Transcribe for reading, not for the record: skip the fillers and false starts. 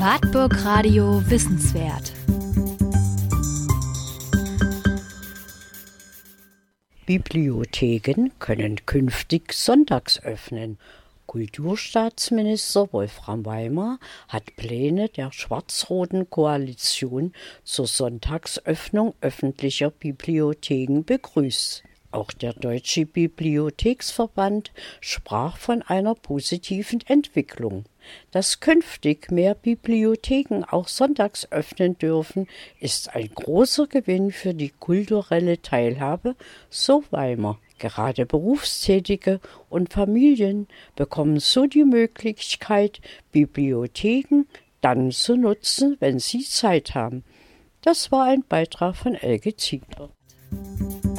Wartburg Radio Wissenswert. Bibliotheken können künftig sonntags öffnen. Kulturstaatsminister Wolfram Weimer hat Pläne der schwarz-roten Koalition zur Sonntagsöffnung öffentlicher Bibliotheken begrüßt. Auch der Deutsche Bibliotheksverband sprach von einer positiven Entwicklung. Dass künftig mehr Bibliotheken auch sonntags öffnen dürfen, ist ein großer Gewinn für die kulturelle Teilhabe, so Weimer. Gerade Berufstätige und Familien bekommen so die Möglichkeit, Bibliotheken dann zu nutzen, wenn sie Zeit haben. Das war ein Beitrag von Elke Ziegler.